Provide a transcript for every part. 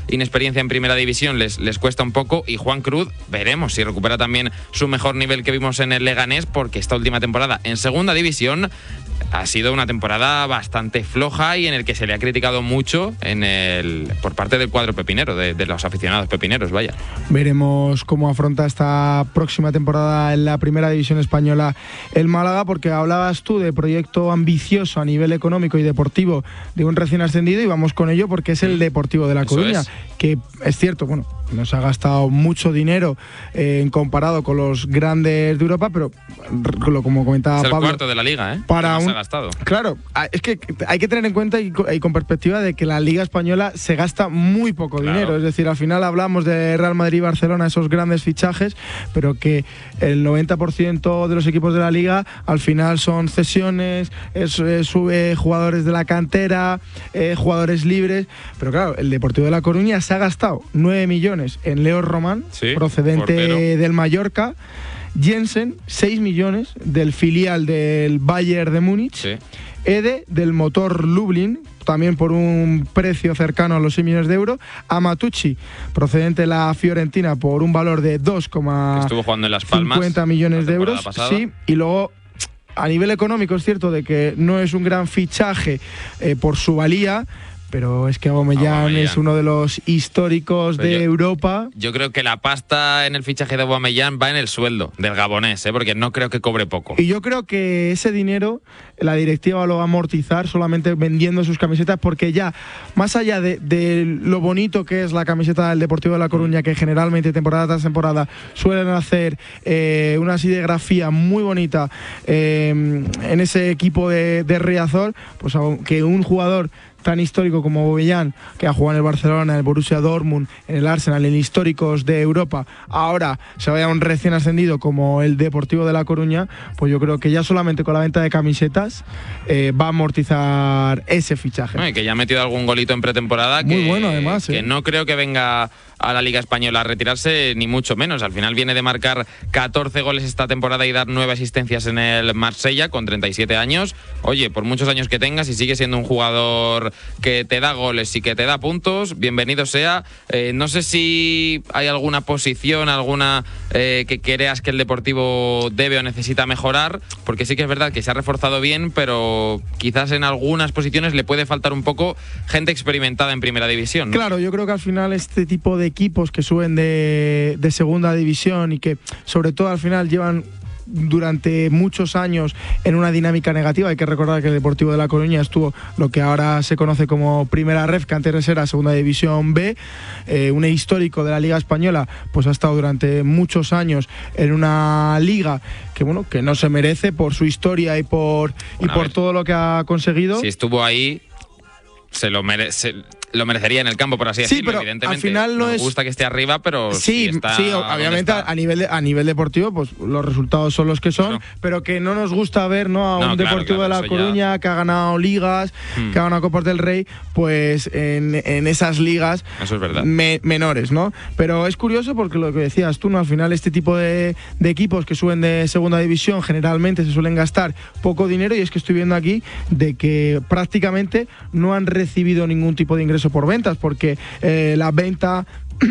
inexperiencia en primera división les cuesta un poco, y Juan Cruz, veremos si recupera también su mejor nivel que vimos en el Leganés, porque esta última temporada en segunda división ha sido una temporada bastante floja y en el que se le ha criticado mucho por parte del cuadro pepinero, de los aficionados pepineros, vaya. Veremos cómo afronta esta próxima temporada en la primera división española el Málaga, porque hablabas tú de proyecto ambicioso a nivel económico y deportivo de un recién ascendido, y vamos con ello porque es el Deportivo de La Coruña, que es cierto, bueno, nos ha gastado mucho dinero en comparado con los grandes de Europa, pero como comentaba es el Pablo, cuarto de la liga, ¿eh? Para se ha gastado. Claro, es que hay que tener en cuenta y con perspectiva de que la Liga Española se gasta muy poco dinero. Es decir, al final hablamos de Real Madrid y Barcelona, esos grandes fichajes, pero que el 90% de los equipos de la Liga al final son cesiones, jugadores de la cantera, jugadores libres. Pero claro, el Deportivo de La Coruña se ha gastado 9 millones en Leo Román, procedente del Mallorca. Jensen, 6 millones del filial del Bayern de Múnich. Ede, del Motor Lublin, también por un precio cercano a los 6 millones de euros. Amatucci, procedente de la Fiorentina, por un valor de 2,50 millones de euros. Sí, y luego, a nivel económico, es cierto de que no es un gran fichaje por su valía, pero es que Aubameyang es uno de los históricos de Europa. Yo creo que la pasta en el fichaje de Aubameyang va en el sueldo del gabonés, porque no creo que cobre poco. Y yo creo que ese dinero la directiva lo va a amortizar solamente vendiendo sus camisetas, porque ya, más allá de lo bonito que es la camiseta del Deportivo de La Coruña, que generalmente temporada tras temporada suelen hacer una serigrafía muy bonita en ese equipo de Riazor, pues que un jugador tan histórico como Aubameyang, que ha jugado en el Barcelona, en el Borussia Dortmund, en el Arsenal, en históricos de Europa, ahora se vaya a un recién ascendido como el Deportivo de La Coruña, pues yo creo que ya solamente con la venta de camisetas va a amortizar ese fichaje. Que ya ha metido algún golito en pretemporada. Muy bueno, además. Que no creo que venga a la Liga Española a retirarse, ni mucho menos. Al final viene de marcar 14 goles esta temporada y dar 9 asistencias en el Marsella, con 37 años. Oye, por muchos años que tengas y sigue siendo un jugador que te da goles y que te da puntos, bienvenido sea. No sé si hay alguna posición, alguna que creas que el Deportivo debe o necesita mejorar, porque sí que es verdad que se ha reforzado bien, pero quizás en algunas posiciones le puede faltar un poco gente experimentada en primera división, ¿no? Claro, yo creo que al final este tipo de equipos que suben de segunda división y que sobre todo al final llevan durante muchos años en una dinámica negativa. Hay que recordar que el Deportivo de La Coruña estuvo lo que ahora se conoce como Primera Ref, que antes era Segunda División B, un histórico de la Liga Española, pues ha estado durante muchos años en una liga que bueno, que no se merece por su historia y por todo lo que ha conseguido. Si estuvo ahí, se lo merece. Lo merecería en el campo, por así decirlo, pero evidentemente. Al final no me gusta que esté arriba, pero sí, obviamente a nivel deportivo, pues los resultados son los que son, claro. Pero que no nos gusta ver, ¿no?, a un Deportivo de La Coruña que ha ganado ligas, que ha ganado Copas del Rey, pues en esas ligas, eso es verdad, menores, ¿no? Pero es curioso porque lo que decías tú, ¿no?, al final este tipo de equipos que suben de segunda división generalmente se suelen gastar poco dinero, y es que estoy viendo aquí de que prácticamente no han recibido ningún tipo de ingreso por ventas, porque la venta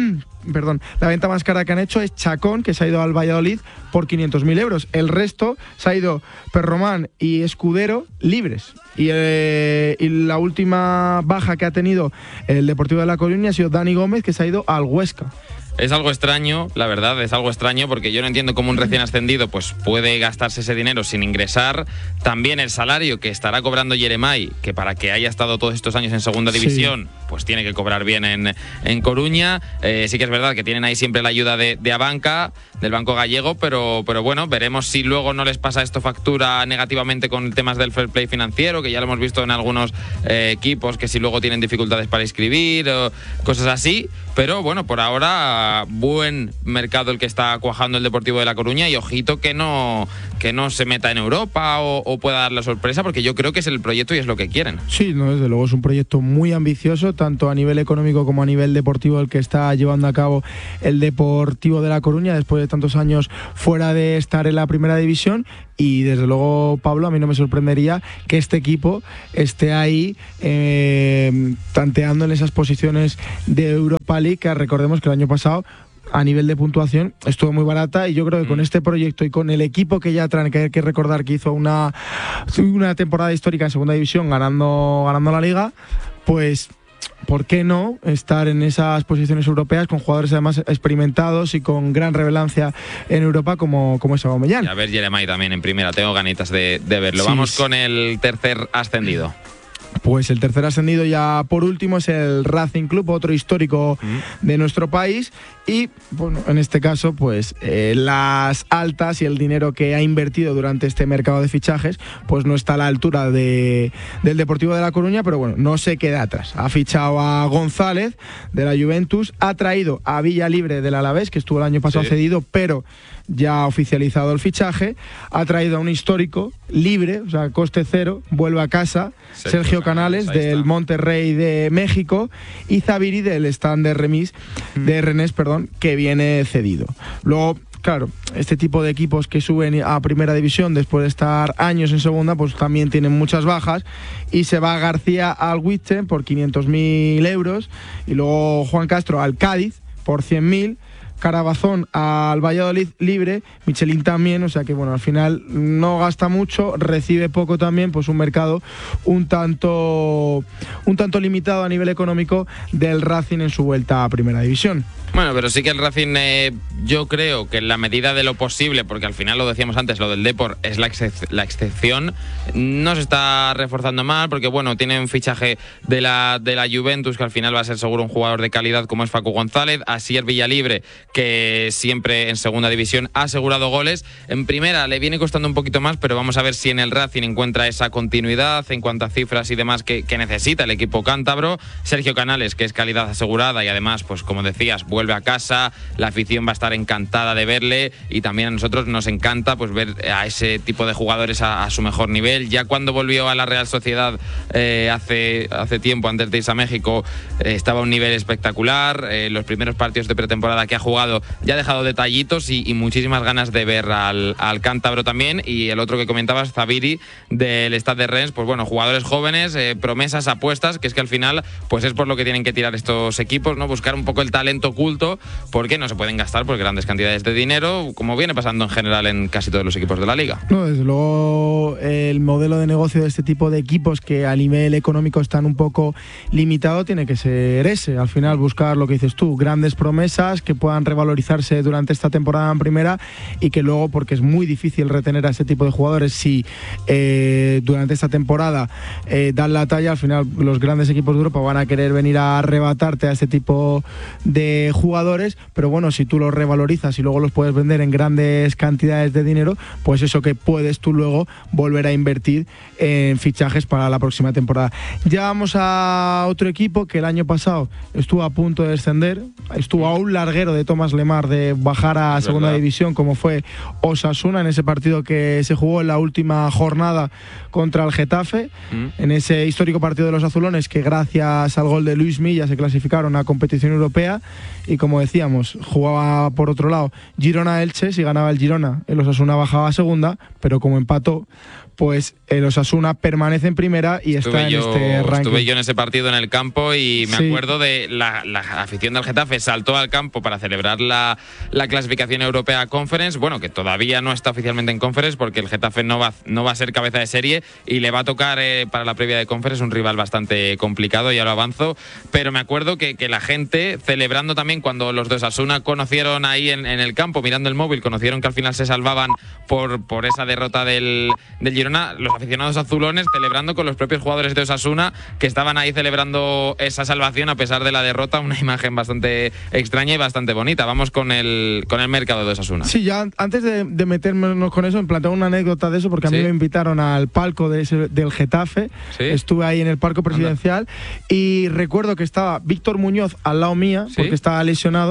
más cara que han hecho es Chacón, que se ha ido al Valladolid por 500.000 euros. El resto se ha ido Perromán y Escudero libres. Y la última baja que ha tenido el Deportivo de La Coruña ha sido Dani Gómez, que se ha ido al Huesca. Es algo extraño, la verdad, es algo extraño, porque yo no entiendo cómo un recién ascendido pues puede gastarse ese dinero sin ingresar. También el salario que estará cobrando Yeremay, que para que haya estado todos estos años en segunda división, pues tiene que cobrar bien en Coruña. Sí que es verdad que tienen ahí siempre la ayuda de Abanca, del Banco Gallego, pero bueno, veremos si luego no les pasa esto factura negativamente con temas del fair play financiero, que ya lo hemos visto en algunos equipos, que si luego tienen dificultades para inscribir o cosas así. Pero bueno, por ahora buen mercado el que está cuajando el Deportivo de La Coruña, y ojito que no se meta en Europa o pueda dar la sorpresa, porque yo creo que es el proyecto y es lo que quieren. Sí, no, desde luego es un proyecto muy ambicioso. tanto a nivel económico como a nivel deportivo, el que está llevando a cabo el Deportivo de La Coruña después de tantos años fuera de estar en la primera división. Y desde luego, Pablo, a mí no me sorprendería que este equipo esté ahí tanteando en esas posiciones de Europa League, que recordemos que el año pasado a nivel de puntuación estuvo muy barata, y yo creo que con este proyecto y con el equipo que ya traen, que hay que recordar que hizo una temporada histórica en segunda división ganando la liga, pues ¿por qué no estar en esas posiciones europeas con jugadores además experimentados y con gran relevancia en Europa como es Aubameyang? Y a ver Jeremai también en primera, tengo ganitas de verlo. Sí. Vamos con el tercer ascendido. Pues el tercer ascendido ya por último es el Racing Club, otro histórico de nuestro país, y bueno, en este caso pues las altas y el dinero que ha invertido durante este mercado de fichajes pues no está a la altura del Deportivo de La Coruña, pero bueno, no se queda atrás. Ha fichado a González de la Juventus, ha traído a Villalibre del Alavés, que estuvo el año pasado cedido, pero ya ha oficializado el fichaje, ha traído a un histórico libre, o sea, coste cero, vuelve a casa, Sergio Canales del Monterrey de México, y Zaviri del Stand de Rennes, que viene cedido. Luego, claro, este tipo de equipos que suben a primera división después de estar años en segunda, pues también tienen muchas bajas, y se va García al Witchen por 500.000 euros, y luego Juan Castro al Cádiz por 100.000, Carabazón al Valladolid libre, Michelin también, o sea que bueno, al final no gasta mucho, recibe poco también, pues un mercado un tanto limitado a nivel económico del Racing en su vuelta a primera división. Bueno, pero sí que el Racing, yo creo que en la medida de lo posible, porque al final lo decíamos antes, lo del Depor es la excepción, no se está reforzando mal, porque bueno, tiene un fichaje de la Juventus, que al final va a ser seguro un jugador de calidad como es Facu González, Asier Villalibre, que siempre en segunda división ha asegurado goles, en primera le viene costando un poquito más, pero vamos a ver si en el Racing encuentra esa continuidad en cuanto a cifras y demás que necesita el equipo cántabro. Sergio Canales, que es calidad asegurada y además, pues como decías, vuelve a casa, la afición va a estar encantada de verle, y también a nosotros nos encanta pues ver a ese tipo de jugadores a su mejor nivel. Ya cuando volvió a la Real Sociedad hace tiempo, antes de irse a México, estaba a un nivel espectacular. Los primeros partidos de pretemporada que ha jugado ya ha dejado detallitos y muchísimas ganas de ver al cántabro también. Y el otro que comentabas, Zaviri del Stade de Rennes, pues bueno, jugadores jóvenes, promesas, apuestas, que es que al final pues es por lo que tienen que tirar estos equipos, ¿no? Buscar un poco el talento oculto, porque no se pueden gastar por grandes cantidades de dinero, como viene pasando en general en casi todos los equipos de la liga. No, desde luego el modelo de negocio de este tipo de equipos, que a nivel económico están un poco limitado, tiene que ser ese. Al final buscar lo que dices tú, grandes promesas que puedan revalorizarse durante esta temporada en primera, y que luego, porque es muy difícil retener a ese tipo de jugadores si durante esta temporada dan la talla, al final los grandes equipos de Europa van a querer venir a arrebatarte a este tipo de jugadores, pero bueno, si tú los revalorizas y luego los puedes vender en grandes cantidades de dinero, pues eso que puedes tú luego volver a invertir en fichajes para la próxima temporada. Ya vamos a otro equipo que el año pasado estuvo a punto de descender, estuvo a un larguero de Tomás Lemar de bajar a segunda división, como fue Osasuna en ese partido que se jugó en la última jornada contra el Getafe, en ese histórico partido de los azulones, que gracias al gol de Luis Milla se clasificaron a competición europea. Y como decíamos, jugaba por otro lado Girona-Elche. Si ganaba el Girona, el Osasuna bajaba a segunda, pero como empató, pues el Osasuna permanece en primera y está en este ranking. Estuve yo en ese partido en el campo y me acuerdo de la afición del Getafe saltó al campo para celebrar la clasificación europea a Conference, bueno, que todavía no está oficialmente en Conference porque el Getafe no va a ser cabeza de serie y le va a tocar para la previa de Conference un rival bastante complicado, ya lo avanzo, pero me acuerdo que la gente celebrando también cuando los de Osasuna conocieron ahí en el campo, mirando el móvil, conocieron que al final se salvaban por esa derrota del Girona. Los aficionados azulones celebrando con los propios jugadores de Osasuna que estaban ahí celebrando esa salvación a pesar de la derrota, una imagen bastante extraña y bastante bonita. Vamos con el mercado de Osasuna. Sí, ya antes de meternos con eso, me planteo una anécdota de eso, porque a mí me invitaron al palco del Getafe. ¿Sí? Estuve ahí en el palco presidencial y recuerdo que estaba Víctor Muñoz al lado mía, porque estaba lesionado,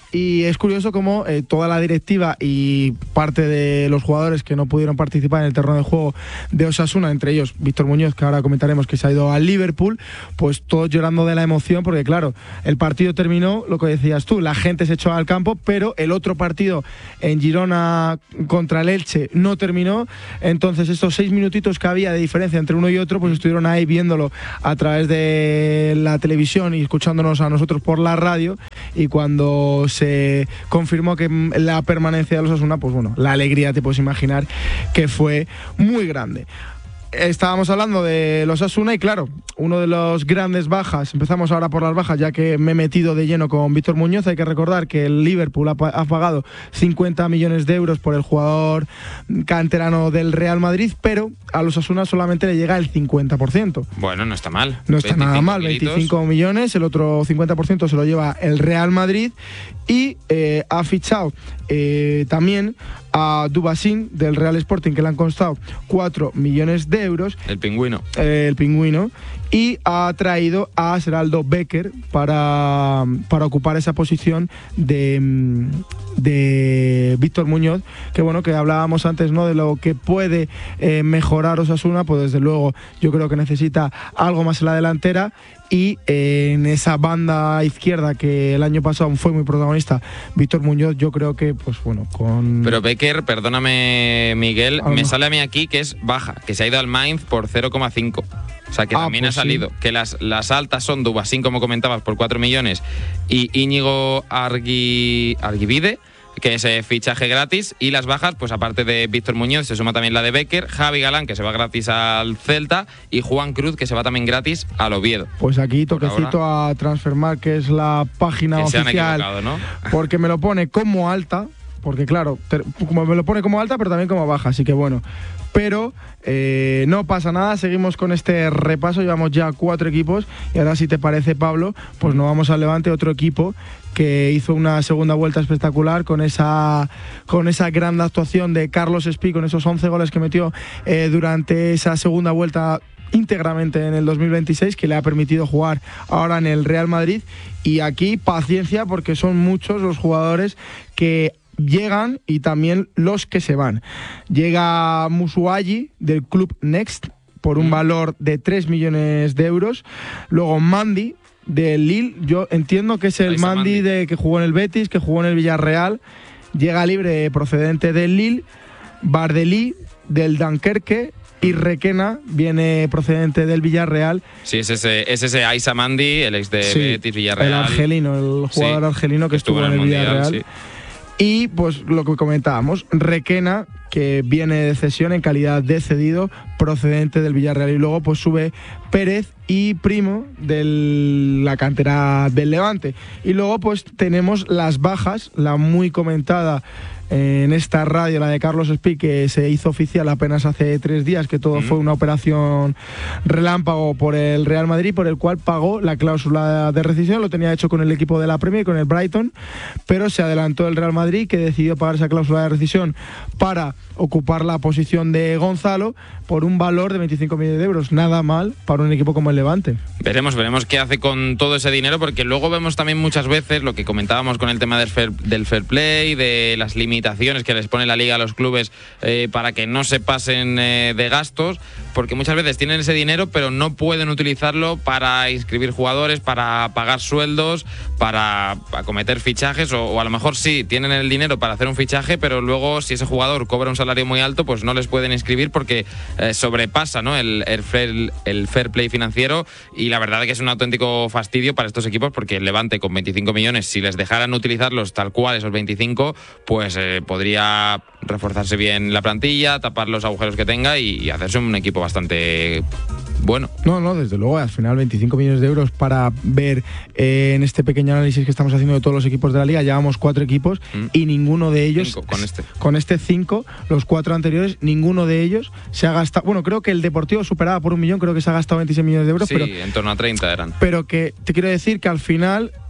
Y es curioso cómo toda la directiva y parte de los jugadores que no pudieron participar en el terreno de juego de Osasuna, entre ellos Víctor Muñoz, que ahora comentaremos que se ha ido al Liverpool, pues todos llorando de la emoción, porque claro, el partido terminó, lo que decías tú, la gente se echó al campo, pero el otro partido en Girona contra el Elche no terminó, entonces estos 6 minutitos que había de diferencia entre uno y otro, pues estuvieron ahí viéndolo a través de la televisión y escuchándonos a nosotros por la radio, y cuando se confirmó que la permanencia de los Osasuna, pues bueno, la alegría te puedes imaginar que fue muy grande. Estábamos hablando de los Osasuna y claro, uno de los grandes bajas, empezamos ahora por las bajas ya que me he metido de lleno con Víctor Muñoz. Hay que recordar que el Liverpool ha pagado 50 millones de euros por el jugador canterano del Real Madrid, pero a los Osasuna solamente le llega el 50%. Bueno, no está mal. No está nada mal, 25 millones, el otro 50% se lo lleva el Real Madrid y ha fichado también a Dubasín del Real Sporting, que le han costado 4 millones de euros. El pingüino. El pingüino. Y ha traído a Seraldo Becker para ocupar esa posición de Víctor Muñoz, que bueno, que hablábamos antes, ¿no?, de lo que puede mejorar Osasuna, pues desde luego yo creo que necesita algo más en la delantera. Y en esa banda izquierda que el año pasado fue muy protagonista Víctor Muñoz, yo creo que, pues bueno, con... Pero Becker, perdóname Miguel, me sale a mí aquí que es baja, que se ha ido al Mainz por 0,5. O sea, que también pues ha salido. Sí. Que las altas son Dubasín, como comentabas, por 4 millones, y Íñigo Arguibide, que es fichaje gratis, y las bajas, pues aparte de Víctor Muñoz, se suma también la de Becker, Javi Galán, que se va gratis al Celta, y Juan Cruz, que se va también gratis al Oviedo. Pues aquí toquecito a Transfermarkt, que es la página que oficial, se han equivocado, ¿no? Porque me lo pone como alta, porque claro, como me lo pone como alta, pero también como baja, así que bueno. Pero no pasa nada, seguimos con este repaso, llevamos ya 4 equipos y ahora, si te parece, Pablo, pues nos vamos al Levante, otro equipo que hizo una segunda vuelta espectacular con esa gran actuación de Carlos Espí, con esos 11 goles que metió durante esa segunda vuelta íntegramente en el 2026, que le ha permitido jugar ahora en el Real Madrid. Y aquí paciencia, porque son muchos los jugadores que llegan y también los que se van. Llega Musuayi del club Next por un valor de 3 millones de euros. Luego Mandi del Lille, yo entiendo que es el Mandi que jugó en el Betis, que jugó en el Villarreal. Llega libre procedente del Lille. Bardeli del Dunkerque. Y Requena viene procedente del Villarreal. Sí, es ese Aissa Mandi, el ex de Betis, Villarreal. El argelino, el jugador argelino que estuvo en el Villarreal. Sí. Y pues lo que comentábamos, Requena, que viene de cesión en calidad de cedido, procedente del Villarreal. Y luego pues sube Pérez y Primo de la cantera del Levante. Y luego pues tenemos las bajas, la muy comentada en esta radio, la de Carlos Espí, que se hizo oficial apenas hace 3 días, que todo fue una operación relámpago por el Real Madrid, por el cual pagó la cláusula de rescisión. Lo tenía hecho con el equipo de la Premier, con el Brighton, pero se adelantó el Real Madrid, que decidió pagar esa cláusula de rescisión para ocupar la posición de Gonzalo por un valor de 25 millones de euros. Nada mal para un equipo como el Levante. Veremos qué hace con todo ese dinero, porque luego vemos también muchas veces lo que comentábamos con el tema del fair play, de las limitaciones que les pone la Liga a los clubes para que no se pasen de gastos, porque muchas veces tienen ese dinero pero no pueden utilizarlo para inscribir jugadores, para pagar sueldos, para acometer fichajes, o a lo mejor sí tienen el dinero para hacer un fichaje, pero luego si ese jugador cobra un salario muy alto, pues no les pueden inscribir porque sobrepasa, ¿no?, el fair play financiero. Y la verdad es que es un auténtico fastidio para estos equipos, porque el Levante con 25 millones, si les dejaran utilizarlos tal cual esos 25, pues podría reforzarse bien la plantilla, tapar los agujeros que tenga y hacerse un equipo bastante bueno. No, desde luego, al final 25 millones de euros para ver en este pequeño análisis que estamos haciendo de todos los equipos de la Liga. Llevamos 4 equipos y ninguno de ellos... 5 con este. Con este 5, los 4 anteriores, ninguno de ellos se ha gastado... Bueno, creo que el Deportivo superaba por 1 millón, creo que se ha gastado 26 millones de euros. Sí, pero en torno a 30 eran. Pero que te quiero decir que al final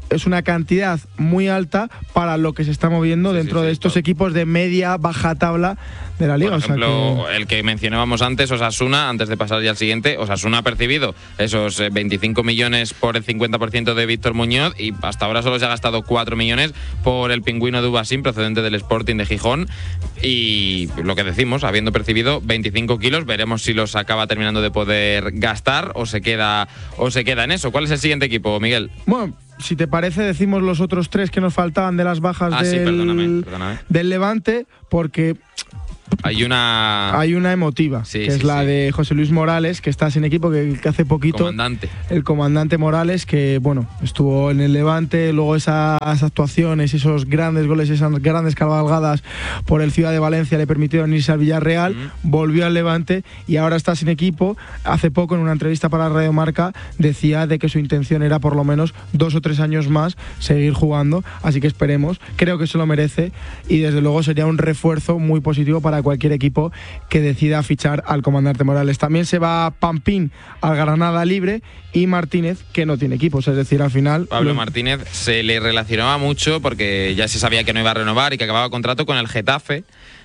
es una cantidad muy alta para lo que se está moviendo dentro de estos equipos de media, baja tabla de la liga. Por ejemplo, o sea el que mencionábamos antes, Osasuna, antes de pasar ya al siguiente, Osasuna ha percibido esos 25 millones por el 50% de Víctor Muñoz y hasta ahora solo se ha gastado 4 millones por el pingüino de Ubasín, procedente del Sporting de Gijón. Y lo que decimos, habiendo percibido 25 kilos, veremos si los acaba terminando de poder gastar o se queda en eso. ¿Cuál es el siguiente equipo, Miguel? Bueno, si te parece, decimos los otros 3 que nos faltaban de las bajas perdóname. del Levante, porque hay una emotiva, que es la de José Luis Morales, que está sin equipo, que hace poquito… El comandante Morales, que bueno, estuvo en el Levante, luego esas actuaciones, esos grandes goles, esas grandes cabalgadas por el Ciudad de Valencia le permitieron irse al Villarreal, volvió al Levante y ahora está sin equipo. Hace poco, en una entrevista para Radio Marca, decía de que su intención era por lo menos 2 o 3 años más seguir jugando, así que esperemos, creo que se lo merece y desde luego sería un refuerzo muy positivo para cualquier equipo que decida fichar al comandante Morales. También se va Pampín al Granada libre y Martínez, que no tiene equipos, es decir, al final… Pablo Martínez se le relacionaba mucho porque ya se sabía que no iba a renovar y que acababa contrato con el Getafe.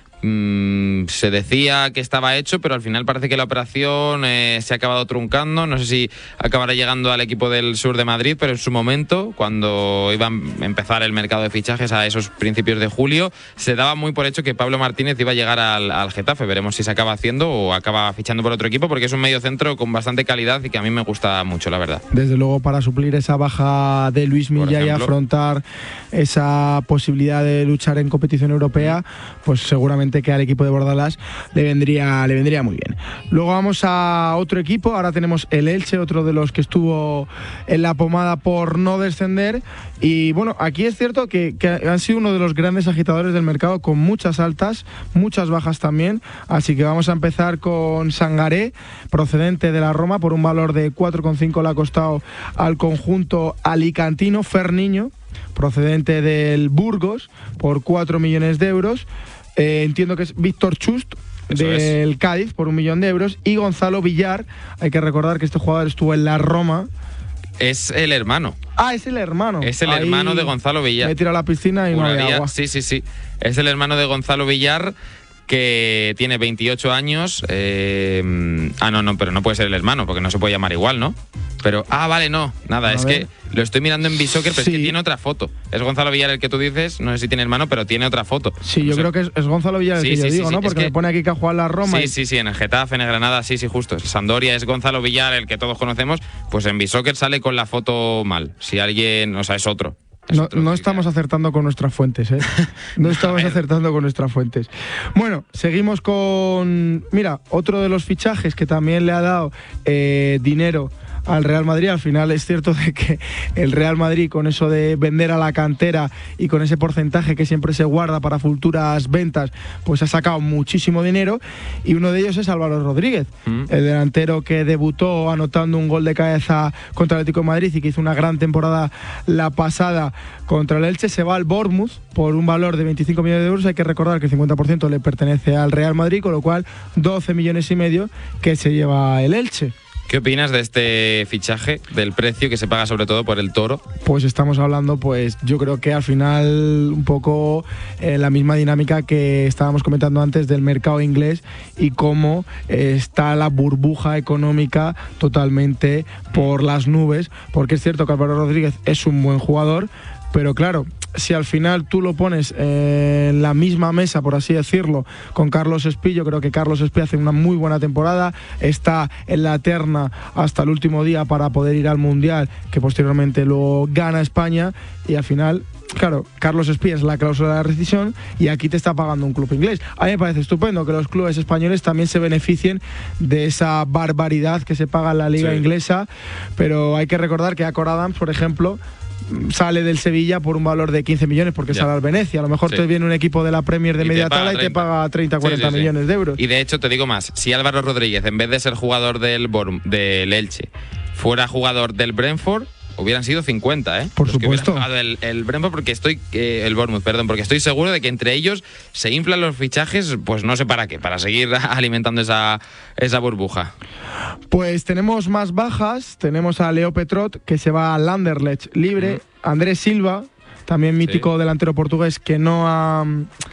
Se decía que estaba hecho, pero al final parece que la operación se ha acabado truncando. No sé si acabará llegando al equipo del sur de Madrid, pero en su momento, cuando iba a empezar el mercado de fichajes a esos principios de julio, se daba muy por hecho que Pablo Martínez iba a llegar al Getafe. Veremos si se acaba haciendo o acaba fichando por otro equipo, porque es un mediocentro con bastante calidad y que a mí me gusta mucho, la verdad. Desde luego, para suplir esa baja de Luis Milla y afrontar esa posibilidad de luchar en competición europea, pues seguramente que al equipo de Bordalás le vendría muy bien. Luego vamos a otro equipo, ahora tenemos el Elche, otro de los que estuvo en la pomada por no descender, y bueno, aquí es cierto que han sido uno de los grandes agitadores del mercado, con muchas altas, muchas bajas también, así que vamos a empezar con Sangaré, procedente de la Roma, por un valor de 4,5 le ha costado al conjunto alicantino. Ferniño, procedente del Burgos, por 4 millones de euros. Entiendo que es Víctor Chust, del Cádiz, por 1 millón de euros. Y Gonzalo Villar, hay que recordar que este jugador estuvo en la Roma. Es el hermano. Es el hermano. Es el hermano de Gonzalo Villar. Me he tirado a la piscina y no había agua. Sí. Es el hermano de Gonzalo Villar, que tiene 28 años. No, pero no puede ser el hermano, porque no se puede llamar igual, ¿no? Pero, vale, no, nada, es que lo estoy mirando en Bisoccer, pero es que tiene otra foto. Es Gonzalo Villar el que tú dices, no sé si tiene hermano, pero tiene otra foto. Sí, no yo creo que es Gonzalo Villar el que yo digo, ¿no? Porque me pone aquí que ha jugado en la Roma. Sí, en el Getafe, en el Granada, sí, justo. Sampdoria es Gonzalo Villar, el que todos conocemos, pues en Bisoccer sale con la foto mal. Si alguien, es otro. No estamos acertando con nuestras fuentes, ¿eh? No estamos acertando con nuestras fuentes. Bueno, seguimos con… Mira, otro de los fichajes que también le ha dado dinero al Real Madrid. Al final es cierto de que el Real Madrid, con eso de vender a la cantera y con ese porcentaje que siempre se guarda para futuras ventas, pues ha sacado muchísimo dinero, y uno de ellos es Álvaro Rodríguez, el delantero que debutó anotando un gol de cabeza contra el Atlético de Madrid y que hizo una gran temporada la pasada contra el Elche. Se va al Bournemouth por un valor de 25 millones de euros. Hay que recordar que el 50% le pertenece al Real Madrid, con lo cual 12 millones y medio que se lleva el Elche. ¿Qué opinas de este fichaje, del precio que se paga sobre todo por el Toro? Pues estamos hablando, yo creo que al final un poco la misma dinámica que estábamos comentando antes del mercado inglés y cómo está la burbuja económica totalmente por las nubes, porque es cierto que Álvaro Rodríguez es un buen jugador, pero claro, si al final tú lo pones en la misma mesa, por así decirlo, con Carlos Espí, yo creo que Carlos Espí hace una muy buena temporada, está en la terna hasta el último día para poder ir al Mundial, que posteriormente lo gana España, y al final… Claro, Carlos Espí es la cláusula de rescisión y aquí te está pagando un club inglés. A mí me parece estupendo que los clubes españoles también se beneficien de esa barbaridad que se paga en la liga inglesa, pero hay que recordar que Acor Adams, por ejemplo, sale del Sevilla por un valor de 15 millones porque sale al Venecia. A lo mejor te viene un equipo de la Premier de media tabla y te paga 30-40 millones de euros. Y de hecho, te digo más, si Álvaro Rodríguez, en vez de ser jugador del Elche, fuera jugador del Brentford, hubieran sido 50, ¿eh? Por los supuesto. Que pagado el Brentford, el Bournemouth, perdón, porque estoy seguro de que entre ellos se inflan los fichajes, pues no sé para qué, para seguir alimentando esa burbuja. Pues tenemos más bajas. Tenemos a Leo Petrot, que se va al Anderlecht libre. Andrés Silva, también mítico delantero portugués, que no ha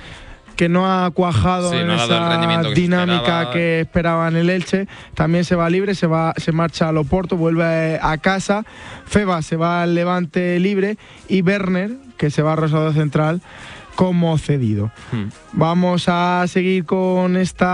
cuajado en esa dinámica que esperaba en el Elche, también se va libre, se marcha al Oporto, vuelve a casa. Feba se va al Levante libre y Werner, que se va a Rosario Central como cedido. Vamos a seguir con este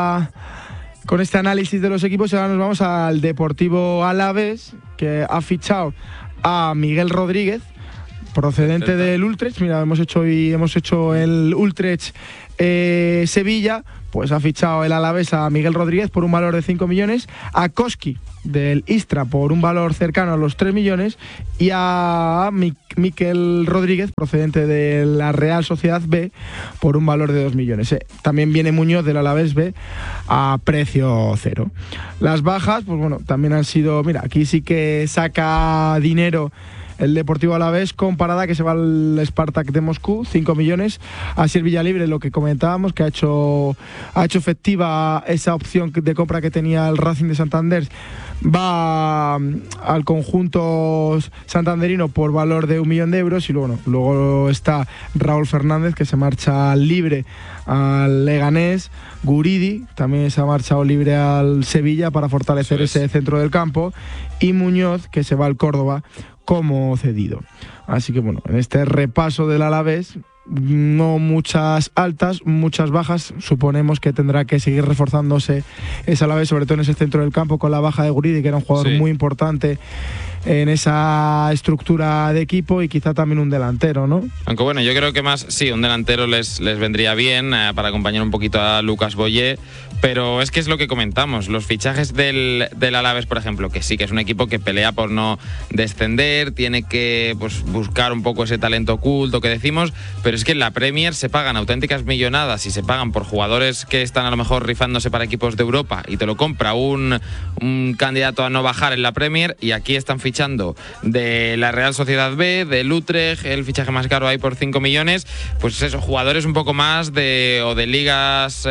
análisis de los equipos y ahora nos vamos al Deportivo Alavés, que ha fichado a Miguel Rodríguez, procedente del Utrecht. Mira, hemos hecho el Utrecht Sevilla, pues ha fichado el Alavés a Miguel Rodríguez por un valor de 5 millones, a Koski del Istra por un valor cercano a los 3 millones y a Miquel Rodríguez, procedente de la Real Sociedad B, por un valor de 2 millones. También viene Muñoz del Alavés B a precio cero. Las bajas, pues bueno, también han sido, mira, aquí sí que saca dinero el Deportivo Alavés con Parada, que se va al Spartak de Moscú, 5 millones. Así el Villalibre, lo que comentábamos, que ha hecho efectiva esa opción de compra que tenía el Racing de Santander, va al conjunto santanderino por valor de 1 millón de euros. Y luego está Raúl Fernández, que se marcha libre al Leganés. Guridi también se ha marchado libre al Sevilla para fortalecer ese centro del campo. Y Muñoz, que se va al Córdoba como cedido. Así que bueno, en este repaso del Alavés, no muchas altas, muchas bajas. Suponemos que tendrá que seguir reforzándose ese Alavés, sobre todo en ese centro del campo, con la baja de Guridi, que era un jugador muy importante en esa estructura de equipo, y quizá también un delantero, ¿no? Aunque bueno, yo creo que más, sí, un delantero les vendría bien para acompañar un poquito a Lucas Boyé, pero es que es lo que comentamos, los fichajes del Alavés, por ejemplo, que sí que es un equipo que pelea por no descender, tiene que pues buscar un poco ese talento oculto que decimos, pero es que en la Premier se pagan auténticas millonadas y se pagan por jugadores que están a lo mejor rifándose para equipos de Europa, y te lo compra un candidato a no bajar en la Premier, y aquí están fichando de la Real Sociedad B, del Utrecht, el fichaje más caro ahí por 5 millones, pues esos jugadores un poco más de ligas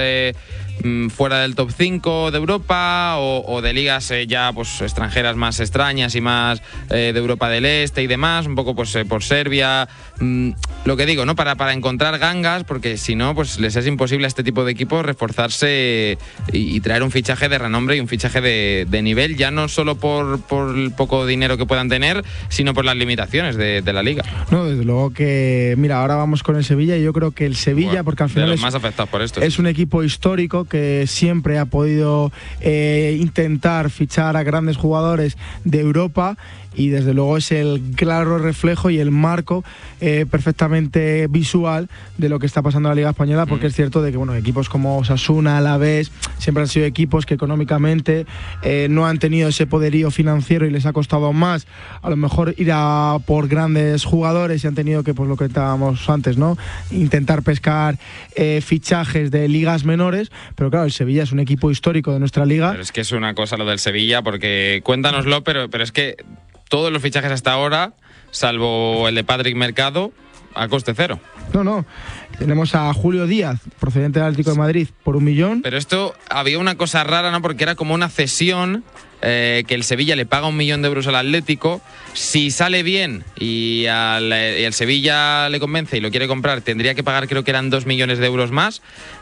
fuera del top 5 de Europa o de ligas ya pues extranjeras más extrañas y más de Europa del Este y demás, un poco pues por Serbia, lo que digo, ¿no? Para encontrar gangas, porque si no pues les es imposible a este tipo de equipos reforzarse y traer un fichaje de renombre y un fichaje de nivel, ya no solo por el poco dinero que puedan tener, sino por las limitaciones de la liga. No, desde luego que, mira, ahora vamos con el Sevilla, y yo creo que el Sevilla, bueno, porque al final de los más afectados por esto, es un equipo histórico que siempre ha podido intentar fichar a grandes jugadores de Europa, y desde luego es el claro reflejo y el marco perfectamente visual de lo que está pasando en la Liga Española, porque es cierto de que bueno, equipos como Osasuna, Alavés, siempre han sido equipos que económicamente no han tenido ese poderío financiero y les ha costado más a lo mejor ir a por grandes jugadores, y han tenido que, pues lo que estábamos antes, ¿no?, intentar pescar fichajes de ligas menores. Pero claro, el Sevilla es un equipo histórico de nuestra liga. Pero es que es una cosa lo del Sevilla, porque cuéntanoslo, pero es que todos los fichajes hasta ahora, salvo el de Patrick Mercado, a coste cero. No. Tenemos a Julio Díaz, procedente del Atlético de Madrid, por 1 millón. Pero esto había una cosa rara, ¿no? Porque era como una cesión, que el Sevilla le paga 1 millón de euros al Atlético. Si sale bien y el Sevilla le convence y lo quiere comprar, tendría que pagar, creo que eran 2 millones de euros más.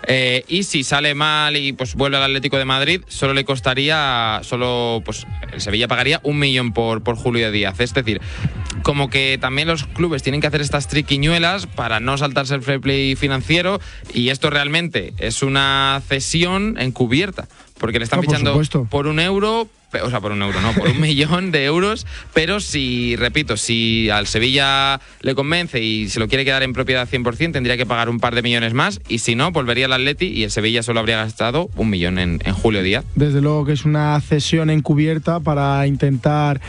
Y si sale mal y pues vuelve al Atlético de Madrid, solo le costaría, pues el Sevilla pagaría 1 millón por Julio Díaz. Es decir, como que también los clubes tienen que hacer estas triquiñuelas para no saltarse el fair play financiero, y esto realmente es una cesión encubierta, porque le están fichando por 1 euro, o sea, por 1 euro, no, por 1 millón de euros, pero si al Sevilla le convence y se lo quiere quedar en propiedad 100%, tendría que pagar un par de millones más, y si no, volvería al Atleti y el Sevilla solo habría gastado 1 millón en Julio Díaz. Desde luego que es una cesión encubierta para intentar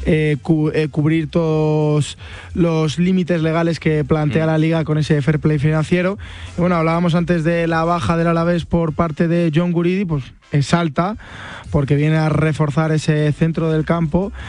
cubrir todos los límites legales que plantea la Liga con ese fair play financiero. Y bueno, hablábamos antes de la baja del Alavés por parte de John Guridi, pues es alta, porque viene a reforzar ese centro del campo.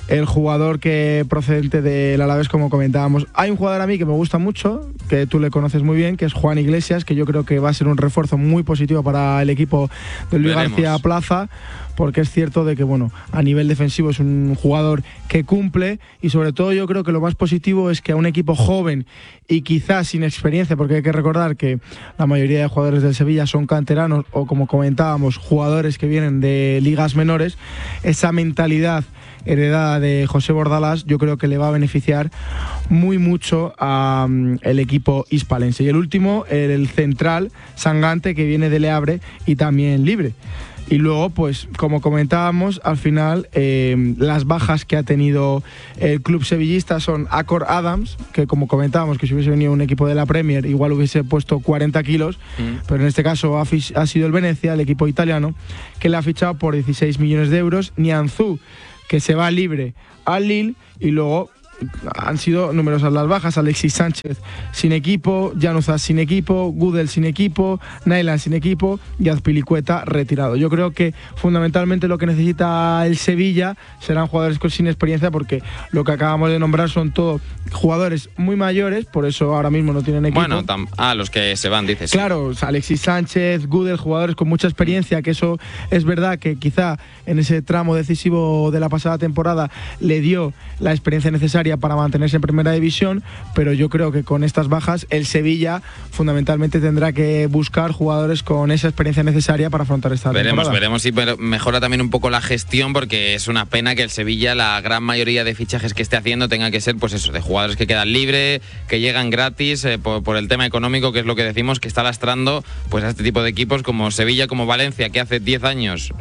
el jugador que procedente del Alavés, como comentábamos. Hay un jugador a mí que me gusta mucho, que tú le conoces muy bien, que es Juan Iglesias, que yo creo que va a ser un refuerzo muy positivo para el equipo de Luis García Plaza, porque es cierto de que, bueno, a nivel defensivo es un jugador que cumple, y sobre todo yo creo que lo más positivo es que a un equipo joven y quizás sin experiencia, porque hay que recordar que la mayoría de jugadores del Sevilla son canteranos o, como comentábamos, jugadores que vienen de ligas menores, esa mentalidad heredada de José Bordalás yo creo que le va a beneficiar muy mucho al equipo hispalense. Y el último, el central Sangante, que viene de Le Havre y también libre. Y luego, pues, como comentábamos, al final las bajas que ha tenido el club sevillista son Acor Adams, que como comentábamos, que si hubiese venido un equipo de la Premier igual hubiese puesto 40 kilos, pero en este caso ha sido el Venecia, el equipo italiano, que le ha fichado por 16 millones de euros. Nianzú, que se va libre al Lille, y luego han sido numerosas las bajas. Alexis Sánchez sin equipo, Januzaj sin equipo, Gudel sin equipo, Nayland sin equipo y Azpilicueta retirado. Yo creo que fundamentalmente lo que necesita el Sevilla serán jugadores sin experiencia, porque lo que acabamos de nombrar son todos jugadores muy mayores, por eso ahora mismo no tienen equipo. Bueno, los que se van, dices. Claro, Alexis Sánchez, Gudel, jugadores con mucha experiencia, que eso es verdad que quizá en ese tramo decisivo de la pasada temporada le dio la experiencia necesaria para mantenerse en primera división, pero yo creo que con estas bajas el Sevilla fundamentalmente tendrá que buscar jugadores con esa experiencia necesaria para afrontar esta temporada. Veremos si mejora también un poco la gestión, porque es una pena que el Sevilla, la gran mayoría de fichajes que esté haciendo, tenga que ser, pues eso, de jugadores que quedan libres, que llegan gratis, por el tema económico, que es lo que decimos, que está lastrando pues a este tipo de equipos como Sevilla, como Valencia, que hace 10 años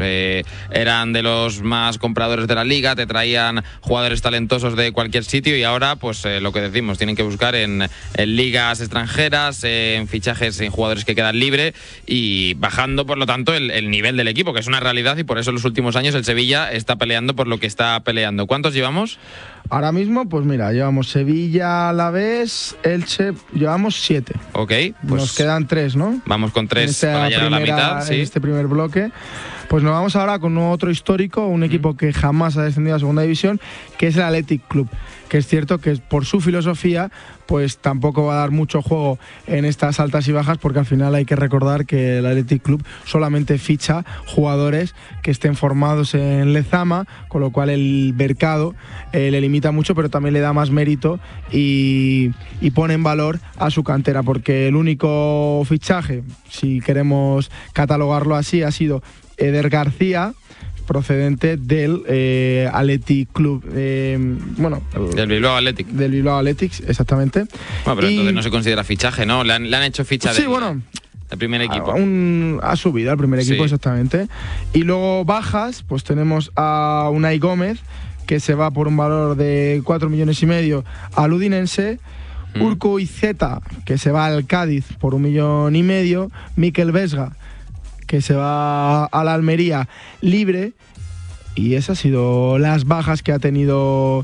eran de los más compradores de la liga, te traían jugadores talentosos de cualquier sitio, y ahora, pues lo que decimos, tienen que buscar en ligas extranjeras, en fichajes, en jugadores que quedan libres, y bajando, por lo tanto, el nivel del equipo, que es una realidad, y por eso en los últimos años el Sevilla está peleando por lo que está peleando. ¿Cuántos llevamos? Ahora mismo, pues mira, llevamos Sevilla, Alavés, Elche, llevamos 7. Ok, pues nos quedan 3, ¿no? Vamos con 3 para llegar a la mitad, sí. En este primer bloque. Pues nos vamos ahora con otro histórico, un equipo que jamás ha descendido a segunda división, que es el Athletic Club, que es cierto que por su filosofía pues tampoco va a dar mucho juego en estas altas y bajas, porque al final hay que recordar que el Athletic Club solamente ficha jugadores que estén formados en Lezama, con lo cual el mercado le limita mucho, pero también le da más mérito y pone en valor a su cantera, porque el único fichaje, si queremos catalogarlo así, ha sido Eder García, procedente del Athletic Club, del Bilbao Athletic. Del Bilbao Athletic, exactamente. Bueno, pero entonces no se considera fichaje, ¿no? Le han hecho ficha del primer equipo. Ha subido al primer equipo, sí. Exactamente. Y luego bajas, pues tenemos a Unai Gómez, que se va por un valor de 4,5 millones al Udinense. Urko Izeta, que se va al Cádiz por 1,5 millones. Mikel Vesga, que se va a la Almería libre. Y esas han sido las bajas que ha tenido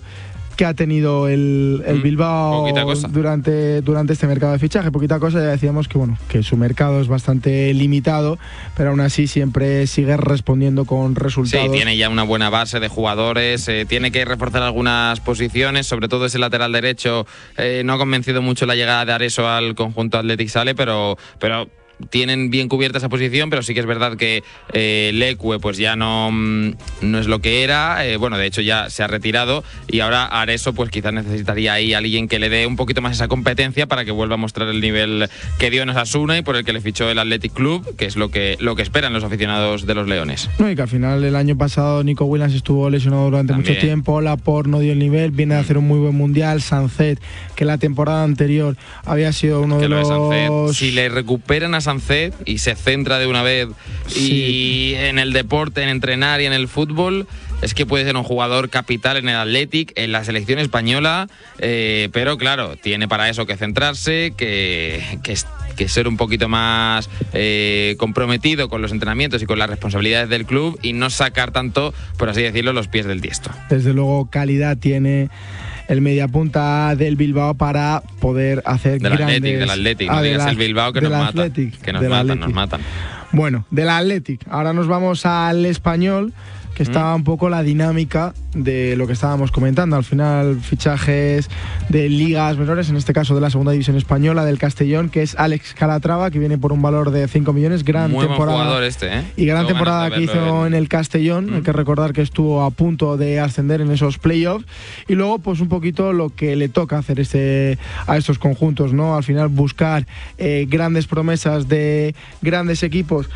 el Bilbao durante este mercado de fichaje. Poquita cosa, ya decíamos que bueno, que su mercado es bastante limitado, pero aún así siempre sigue respondiendo con resultados. Sí, tiene ya una buena base de jugadores, tiene que reforzar algunas posiciones, sobre todo ese lateral derecho. No ha convencido mucho la llegada de Areso al conjunto Athletic Sale, pero tienen bien cubierta esa posición, pero sí que es verdad que Leque pues ya no es lo que era. De hecho ya se ha retirado, y ahora Areso pues quizás necesitaría ahí alguien que le dé un poquito más esa competencia para que vuelva a mostrar el nivel que dio en Osasuna y por el que le fichó el Athletic Club, que es lo que esperan los aficionados de los Leones. No, y que al final el año pasado Nico Williams estuvo lesionado durante mucho tiempo, Laporte no dio el nivel, viene a hacer un muy buen mundial, Sancet, que la temporada anterior había sido uno de los... Sancet, si le recuperan a Sancet y se centra de una vez y en el deporte, en entrenar y en el fútbol, es que puede ser un jugador capital en el Athletic, en la selección española, pero claro, tiene para eso que centrarse, que ser un poquito más comprometido con los entrenamientos y con las responsabilidades del club, y no sacar tanto, por así decirlo, los pies del tiesto. Desde luego calidad tiene el mediapunta del Bilbao para poder hacer del Athletic, no digas el Bilbao, que nos matan. Nos matan. Bueno, del Athletic. Ahora nos vamos al Español, que estaba un poco la dinámica de lo que estábamos comentando. Al final, fichajes de ligas menores, en este caso de la segunda división española, del Castellón, que es Alex Calatrava, que viene por un valor de 5 millones. Gran muy temporada. Buen jugador este, ¿eh? Y gran temporada que hizo en el Castellón. Hay que recordar que estuvo a punto de ascender en esos playoffs. Y luego, pues un poquito lo que le toca hacer a estos conjuntos, ¿no? Al final, buscar grandes promesas de grandes equipos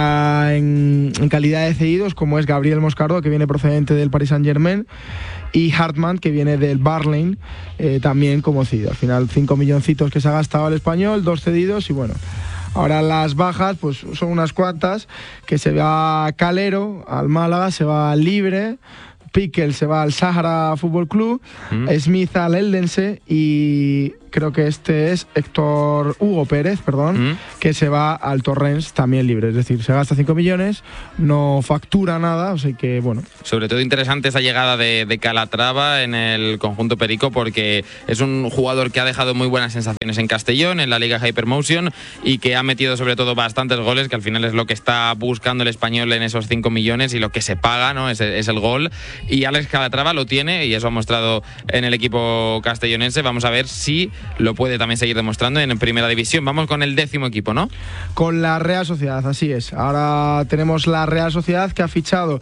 en calidad de cedidos, como es Gabriel Moscardo, que viene procedente del Paris Saint-Germain, y Hartmann, que viene del Barley, también como cedido. Al final, 5 milloncitos que se ha gastado el Español, 2 cedidos, y bueno, ahora las bajas pues son unas cuantas, que se va Calero al Málaga, se va Libre, Piquel se va al Sahara Fútbol Club, Smith al Eldense, y creo que este es Hugo Pérez, que se va al Torrens, también libre. Es decir, se gasta 5 millones, no factura nada, así que bueno. Sobre todo interesante esa llegada de Calatrava en el conjunto perico, porque es un jugador que ha dejado muy buenas sensaciones en Castellón, en la Liga Hypermotion, y que ha metido sobre todo bastantes goles, que al final es lo que está buscando el Español en esos 5 millones y lo que se paga, ¿no? Es el gol. Y Alex Calatrava lo tiene, y eso ha mostrado en el equipo castellonense. Vamos a ver si lo puede también seguir demostrando en primera división. Vamos con el 10º equipo, ¿no? Con la Real Sociedad, así es. Ahora tenemos la Real Sociedad, que ha fichado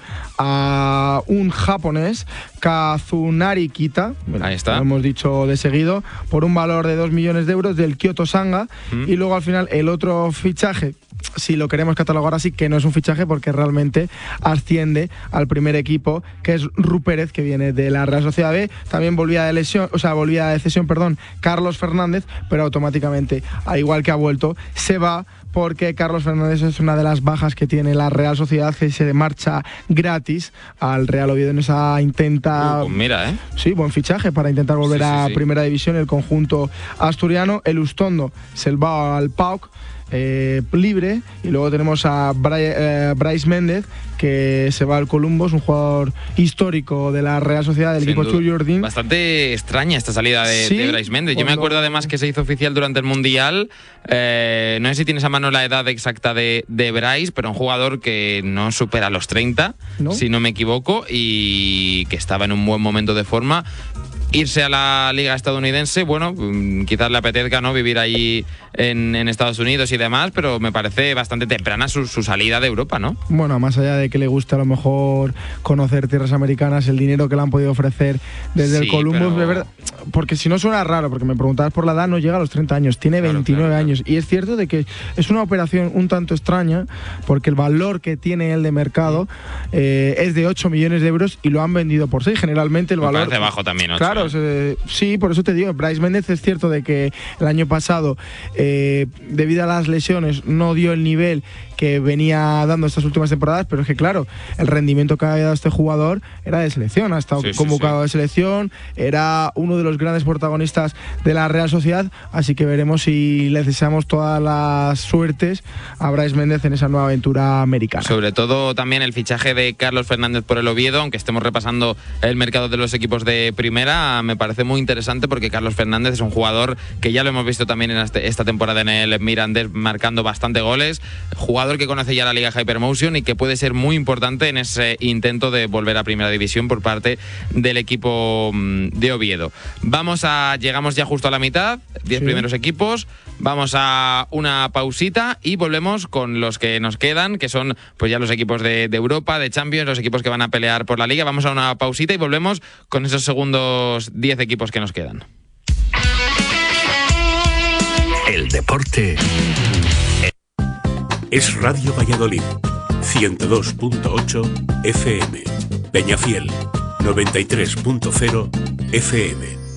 a un japonés, Kazunari Kita, ahí está, lo hemos dicho de seguido, por un valor de 2 millones de euros del Kyoto Sanga. Y luego al final el otro fichaje, si lo queremos catalogar así, que no es un fichaje porque realmente asciende al primer equipo, que es Ru Pérez, que viene de la Real Sociedad B. También volvía de cesión, Carlos Fernández, pero automáticamente, al igual que ha vuelto, se va, porque Carlos Fernández es una de las bajas que tiene la Real Sociedad, que se marcha gratis al Real Oviedo en esa intenta... Pues mira, ¿eh? Sí, buen fichaje para intentar volver a primera división, el conjunto asturiano. El Ustondo se va al PAOK, libre, y luego tenemos a Brais Méndez, que se va al Columbus, un jugador histórico de la Real Sociedad, del equipo Churjordín. Bastante extraña esta salida de Brais Méndez. Yo me acuerdo además que se hizo oficial durante el Mundial. No sé si tienes a mano la edad exacta de Brais, pero un jugador que no supera los 30, ¿no? Si no me equivoco, y que estaba en un buen momento de forma. Irse a la liga estadounidense, bueno, quizás le apetezca, ¿no?, vivir allí en Estados Unidos y demás, pero me parece bastante temprana su salida de Europa, ¿no? Bueno, más allá de que le guste a lo mejor conocer tierras americanas, el dinero que le han podido ofrecer desde el Columbus, de verdad, porque si no suena raro, porque me preguntabas por la edad, no llega a los 30 años, tiene 29 años, y es cierto de que es una operación un tanto extraña, porque el valor que tiene él de mercado es de 8 millones de euros y lo han vendido por 6, generalmente el valor... Me parece bajo también, 8. Claro, sí, por eso te digo, Brais Méndez es cierto de que el año pasado, debido a las lesiones, no dio el nivel que venía dando estas últimas temporadas, pero es que claro, el rendimiento que había dado este jugador era de selección, ha estado convocado de selección, era uno de los grandes protagonistas de la Real Sociedad, así que veremos si le deseamos todas las suertes a Brais Méndez en esa nueva aventura americana. Sobre todo también el fichaje de Carlos Fernández por el Oviedo, aunque estemos repasando el mercado de los equipos de primera, me parece muy interesante porque Carlos Fernández es un jugador que ya lo hemos visto también en esta temporada en el Mirandés, marcando bastante goles, jugador que conoce ya la Liga Hypermotion y que puede ser muy importante en ese intento de volver a primera división por parte del equipo de Oviedo. Llegamos ya justo a la mitad, 10 primeros equipos, vamos a una pausita y volvemos con los que nos quedan, que son pues ya los equipos de Europa, de Champions, los equipos que van a pelear por la Liga. Vamos a una pausita y volvemos con esos segundos 10 equipos que nos quedan. El deporte es Radio Valladolid, 102.8 FM, Peñafiel, 93.0 FM.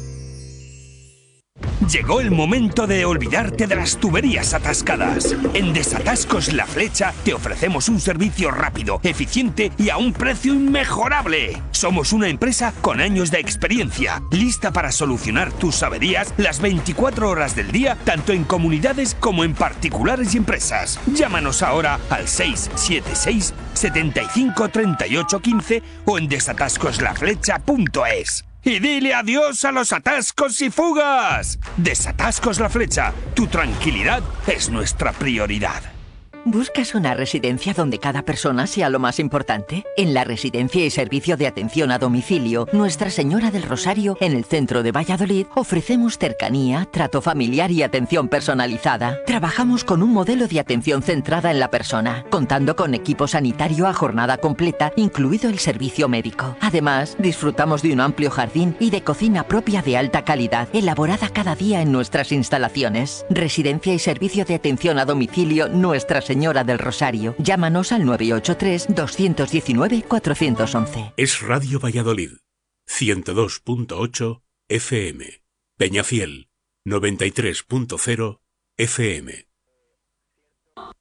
Llegó el momento de olvidarte de las tuberías atascadas. En Desatascos La Flecha te ofrecemos un servicio rápido, eficiente y a un precio inmejorable. Somos una empresa con años de experiencia, lista para solucionar tus averías las 24 horas del día, tanto en comunidades como en particulares y empresas. Llámanos ahora al 676 75 38 15 o en desatascoslaflecha.es. Y dile adiós a los atascos y fugas. Desatascos La Flecha, tu tranquilidad es nuestra prioridad. ¿Buscas una residencia donde cada persona sea lo más importante? En la Residencia y Servicio de Atención a Domicilio Nuestra Señora del Rosario, en el centro de Valladolid, ofrecemos cercanía, trato familiar y atención personalizada. Trabajamos con un modelo de atención centrada en la persona, contando con equipo sanitario a jornada completa, incluido el servicio médico. Además, disfrutamos de un amplio jardín y de cocina propia de alta calidad, elaborada cada día en nuestras instalaciones. Residencia y Servicio de Atención a Domicilio Nuestra Señora del Rosario. Llámanos al 983-219-411. Es Radio Valladolid, 102.8 FM. Peñafiel, 93.0 FM.